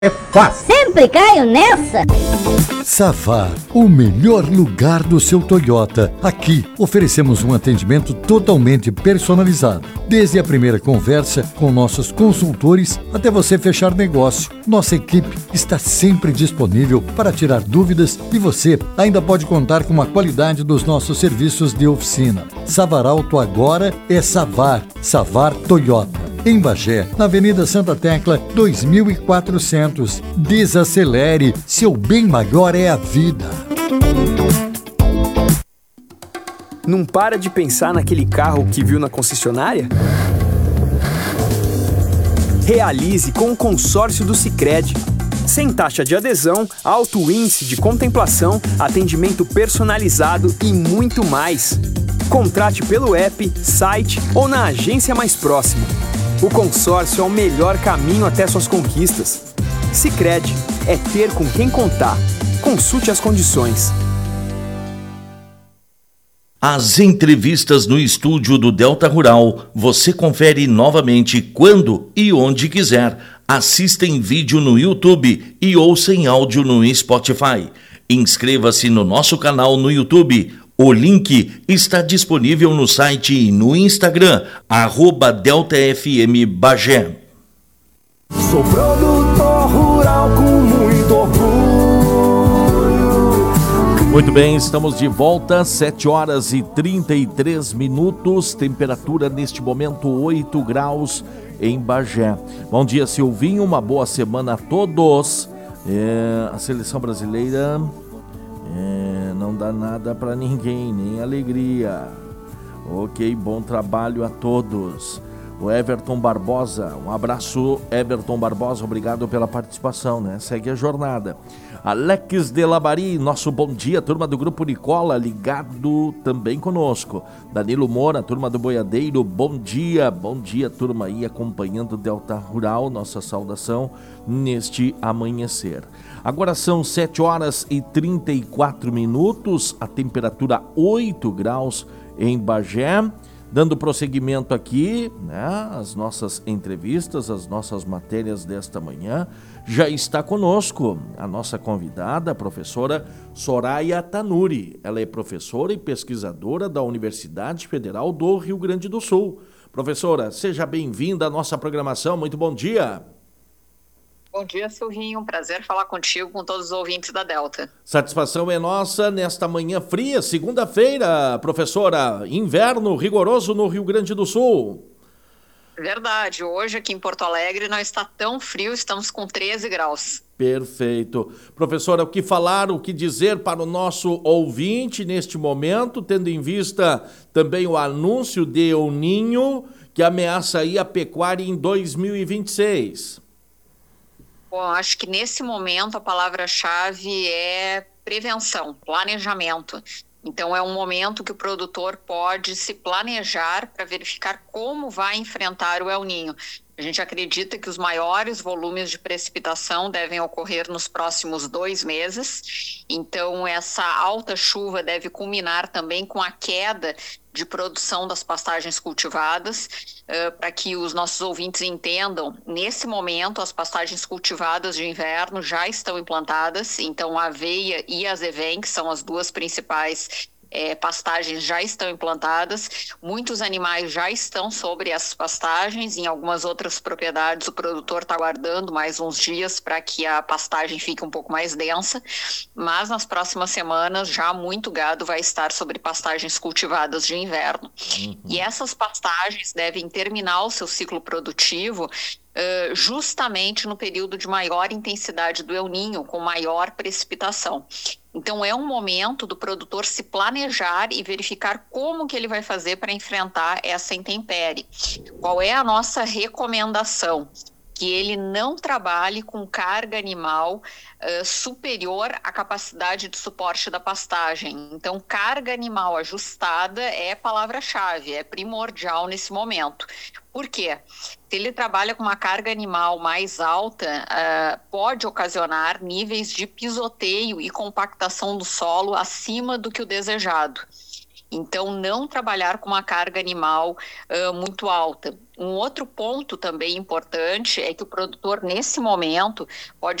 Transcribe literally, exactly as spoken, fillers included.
É fácil. Sempre caio nessa. Savar, o melhor lugar do seu Toyota. Aqui oferecemos um atendimento totalmente personalizado. Desde a primeira conversa com nossos consultores até você fechar negócio. Nossa equipe está sempre disponível para tirar dúvidas e você ainda pode contar com a qualidade dos nossos serviços de oficina. Savar Auto agora é Savar. Savar Toyota. Em Bagé, na Avenida Santa Tecla, dois mil e quatrocentos. Desacelere, seu bem maior é a vida. Não para de pensar naquele carro que viu na concessionária? Realize com o consórcio do Sicredi. Sem taxa de adesão, alto índice de contemplação, atendimento personalizado e muito mais. Contrate pelo app, site ou na agência mais próxima. O consórcio é o melhor caminho até suas conquistas. Sicredi, é ter com quem contar. Consulte as condições. As entrevistas no estúdio do Delta Rural, você confere novamente quando e onde quiser. Assista em vídeo no YouTube e ouça em áudio no Spotify. Inscreva-se no nosso canal no YouTube. O link está disponível no site e no Instagram, arroba Delta F M Bagé. Sou produtor rural com muito orgulho. Muito bem, estamos de volta, sete horas e trinta e três minutos, temperatura neste momento oito graus em Bagé. Bom dia, Silvinho, uma boa semana a todos. É, a seleção brasileira... É, não dá nada para ninguém, nem alegria. Ok, bom trabalho a todos. O Everton Barbosa, um abraço, Everton Barbosa, obrigado pela participação, né? Segue a jornada. Alex de Labari, nosso bom dia, turma do Grupo Nicola, ligado também conosco. Danilo Moura, turma do Boiadeiro, bom dia, bom dia, turma aí acompanhando o Delta Rural, nossa saudação neste amanhecer. Agora são sete horas e trinta e quatro minutos, a temperatura oito graus em Bagé. Dando prosseguimento aqui, né, as nossas entrevistas, as nossas matérias desta manhã, já está conosco a nossa convidada, a professora Soraya Tanuri. Ela é professora e pesquisadora da Universidade Federal do Rio Grande do Sul. Professora, seja bem-vinda à nossa programação. Muito bom dia. Bom dia, Silvinho. Um prazer falar contigo, com todos os ouvintes da Delta. Satisfação é nossa nesta manhã fria, segunda-feira, professora. Inverno rigoroso no Rio Grande do Sul. Verdade. Hoje aqui em Porto Alegre não está tão frio, estamos com treze graus. Perfeito. Professora, o que falar, o que dizer para o nosso ouvinte neste momento, tendo em vista também o anúncio de El Niño, que ameaça aí a pecuária em dois mil e vinte e seis? Bom, acho que nesse momento a palavra-chave é prevenção, planejamento. Então é um momento que o produtor pode se planejar para verificar como vai enfrentar o El Niño. A gente acredita que os maiores volumes de precipitação devem ocorrer nos próximos dois meses. Então essa alta chuva deve culminar também com a queda de produção das pastagens cultivadas. Uh, para que os nossos ouvintes entendam, nesse momento as pastagens cultivadas de inverno já estão implantadas, então a aveia e a azevém, que são as duas principais é, pastagens, já estão implantadas. Muitos animais já estão sobre essas pastagens, em algumas outras propriedades o produtor está aguardando mais uns dias para que a pastagem fique um pouco mais densa, mas nas próximas semanas já muito gado vai estar sobre pastagens cultivadas de inverno. Uhum. E essas pastagens devem terminar o seu ciclo produtivo Uh, justamente no período de maior intensidade do El Niño, com maior precipitação. Então é um momento do produtor se planejar e verificar como que ele vai fazer para enfrentar essa intempérie. Qual é a nossa recomendação? Que ele não trabalhe com carga animal uh, superior à capacidade de suporte da pastagem. Então, carga animal ajustada é palavra-chave, é primordial nesse momento. Por quê? Se ele trabalha com uma carga animal mais alta, uh, pode ocasionar níveis de pisoteio e compactação do solo acima do que o desejado. Então, não trabalhar com uma carga animal uh, muito alta. Um outro ponto também importante é que o produtor, nesse momento, pode